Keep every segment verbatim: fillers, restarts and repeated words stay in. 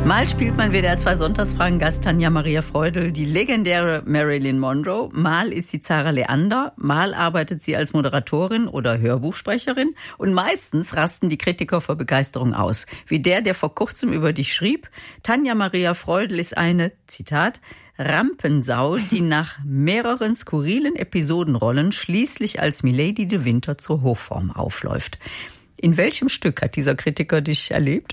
Mal spielt mein W D R zwei Sonntagsfragen-Gast Tanja Maria Freudl die legendäre Marilyn Monroe. Mal ist sie Zara Leander. Mal arbeitet sie als Moderatorin oder Hörbuchsprecherin. Und meistens rasten die Kritiker vor Begeisterung aus. Wie der, der vor kurzem über dich schrieb: Tanja Maria Freudl ist eine, Zitat, Rampensau, die nach mehreren skurrilen Episodenrollen schließlich als Milady de Winter zur Hochform aufläuft. In welchem Stück hat dieser Kritiker dich erlebt?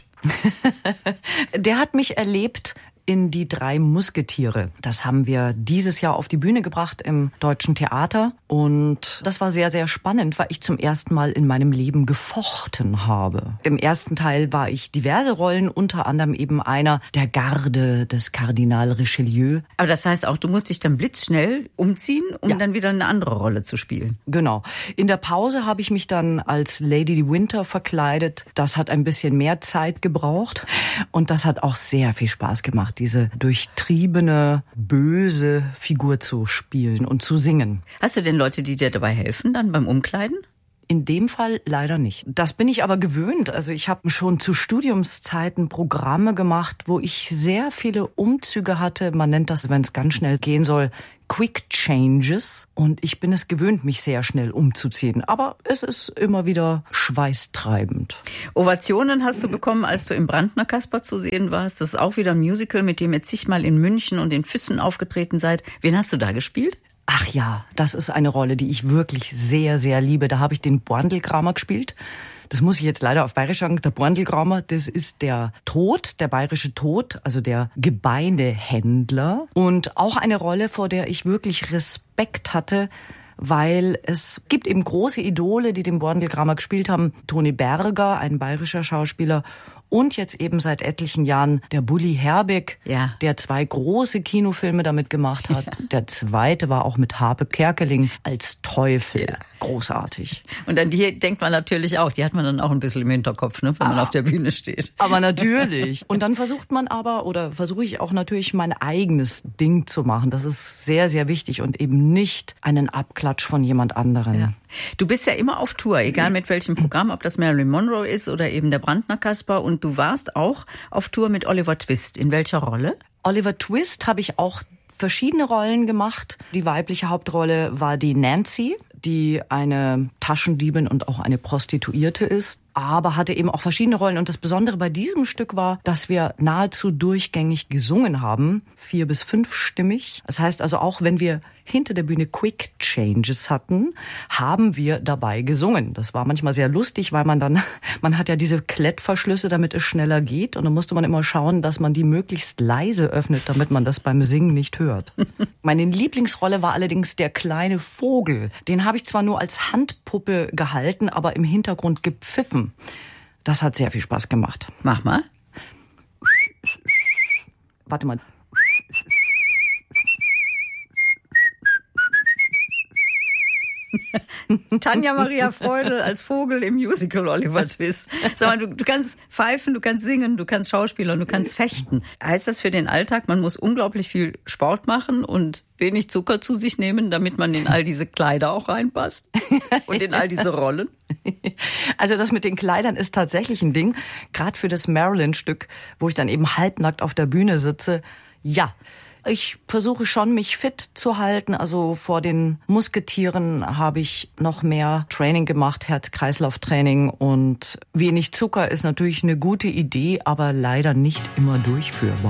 Der hat mich erlebt in Die drei Musketiere. Das haben wir dieses Jahr auf die Bühne gebracht im Deutschen Theater. Und das war sehr, sehr spannend, weil ich zum ersten Mal in meinem Leben gefochten habe. Im ersten Teil war ich diverse Rollen, unter anderem eben einer der Garde des Kardinal Richelieu. Aber das heißt auch, du musst dich dann blitzschnell umziehen, um ja. dann wieder eine andere Rolle zu spielen. Genau. In der Pause habe ich mich dann als Lady de Winter verkleidet. Das hat ein bisschen mehr Zeit gebraucht. Und das hat auch sehr viel Spaß gemacht, diese durchtriebene, böse Figur zu spielen und zu singen. Hast du denn Leute, die dir dabei helfen, dann beim Umkleiden? In dem Fall leider nicht. Das bin ich aber gewöhnt. Also ich habe schon zu Studiumszeiten Programme gemacht, wo ich sehr viele Umzüge hatte. Man nennt das, wenn es ganz schnell gehen soll, Quick Changes. Und ich bin es gewöhnt, mich sehr schnell umzuziehen. Aber es ist immer wieder schweißtreibend. Ovationen hast du bekommen, als du im Brandner Kasper zu sehen warst. Das ist auch wieder ein Musical, mit dem ihr zigmal in München und in Füssen aufgetreten seid. Wen hast du da gespielt? Ach ja, das ist eine Rolle, die ich wirklich sehr, sehr liebe. Da habe ich den Borndelkramer gespielt. Das muss ich jetzt leider auf Bayerisch sagen. Der Borndelkramer, das ist der Tod, der bayerische Tod, also der Gebeinehändler. Und auch eine Rolle, vor der ich wirklich Respekt hatte, weil es gibt eben große Idole, die den Borndelkramer gespielt haben. Toni Berger, ein bayerischer Schauspieler. Und jetzt eben seit etlichen Jahren der Bully Herbig, ja. der zwei große Kinofilme damit gemacht hat. Ja. Der zweite war auch mit Harpe Kerkeling als Teufel. Ja. Großartig. Und an die denkt man natürlich auch, die hat man dann auch ein bisschen im Hinterkopf, ne, wenn ah, man auf der Bühne steht. Aber natürlich. Und dann versucht man aber, oder versuche ich auch natürlich mein eigenes Ding zu machen. Das ist sehr, sehr wichtig und eben nicht einen Abklatsch von jemand anderem. Ja. Du bist ja immer auf Tour, egal mit welchem Programm, ob das Marilyn Monroe ist oder eben der Brandner Kasper. Und du warst auch auf Tour mit Oliver Twist. In welcher Rolle? Oliver Twist habe ich auch verschiedene Rollen gemacht. Die weibliche Hauptrolle war die Nancy, die eine Taschendiebin und auch eine Prostituierte ist, aber hatte eben auch verschiedene Rollen. Und das Besondere bei diesem Stück war, dass wir nahezu durchgängig gesungen haben, vier- bis fünfstimmig. Das heißt also, auch wenn wir hinter der Bühne Quick Changes hatten, haben wir dabei gesungen. Das war manchmal sehr lustig, weil man dann, man hat ja diese Klettverschlüsse, damit es schneller geht. Und dann musste man immer schauen, dass man die möglichst leise öffnet, damit man das beim Singen nicht hört. Meine Lieblingsrolle war allerdings der kleine Vogel. Den habe ich zwar nur als Handpuppe gehalten, aber im Hintergrund gepfiffen. Das hat sehr viel Spaß gemacht. Mach mal. Warte mal. Tanja Maria Freudl als Vogel im Musical Oliver Twist. Sag mal, du, du kannst pfeifen, du kannst singen, du kannst schauspielern, du kannst fechten. Heißt das für den Alltag, man muss unglaublich viel Sport machen und wenig Zucker zu sich nehmen, damit man in all diese Kleider auch reinpasst und in all diese Rollen? Also das mit den Kleidern ist tatsächlich ein Ding. Gerade für das Marilyn-Stück, wo ich dann eben halbnackt auf der Bühne sitze. Ja, ich versuche schon, mich fit zu halten. Also vor den Musketieren habe ich noch mehr Training gemacht, Herz-Kreislauf-Training. Und wenig Zucker ist natürlich eine gute Idee, aber leider nicht immer durchführbar.